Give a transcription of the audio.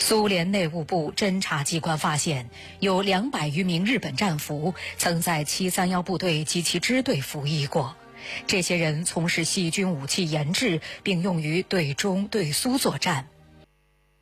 苏联内务部侦察机关发现，有200余名日本战俘曾在731部队及其支队服役过。这些人从事细菌武器研制，并用于对中、对苏作战。